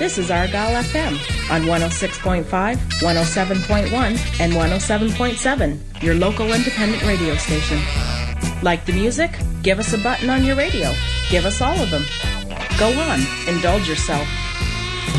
This is Argyle FM on 106.5, 107.1, and 107.7, your local independent radio station. Like the music? Give us a button on your radio. Give us all of them. Go on, indulge yourself.